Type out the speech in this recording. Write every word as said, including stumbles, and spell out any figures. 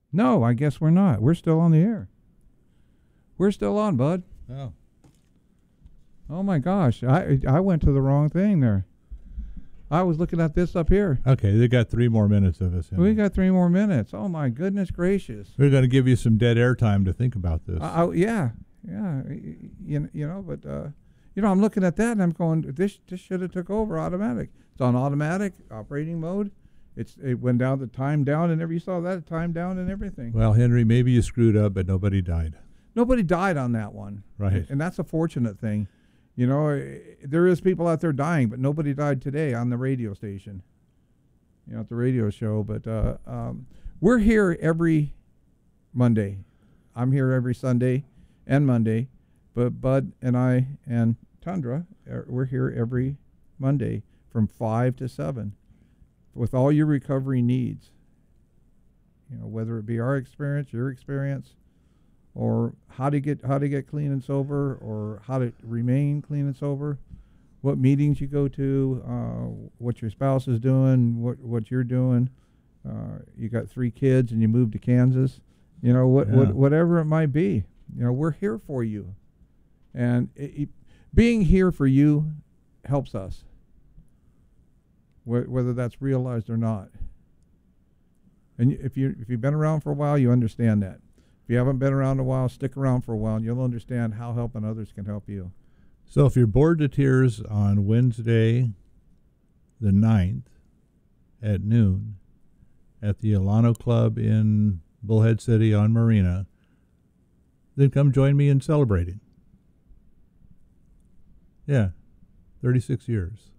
No, I guess we're not. We're still on the air. We're still on, bud. Oh. Oh my gosh, I I went to the wrong thing there. I was looking at this up here. Okay, they got three more minutes of us. We got three more minutes. Oh my goodness gracious. We're going to give you some dead air time to think about this. Uh, yeah, yeah, you, you know, but uh, you know, I'm looking at that and I'm going, this this should have took over automatic. It's on automatic operating mode. It's it went down the time down and every you saw that time down and everything. Well, Henry, maybe you screwed up, but nobody died. Nobody died on that one, right? And that's a fortunate thing. You know, there is people out there dying, but nobody died today on the radio station. You know, at the radio show. But uh, um, we're here every Monday. I'm here every Sunday and Monday. But Bud and I and Tundra, are, we're here every Monday from five to seven with all your recovery needs. You know, whether it be our experience, your experience, or how to get how to get clean and sober, or how to remain clean and sober, what meetings you go to, uh, what your spouse is doing, what what you're doing. Uh, you got three kids and you moved to Kansas. You know, what, yeah. what whatever it might be. You know, we're here for you, and it, it, being here for you helps us, wh whether that's realized or not. And if you if you've been around for a while, you understand that. If you haven't been around a while, stick around for a while, and you'll understand how helping others can help you. So if you're bored to tears on Wednesday the ninth at noon at the Alano Club in Bullhead City on Marina, then come join me in celebrating. Yeah, thirty-six years.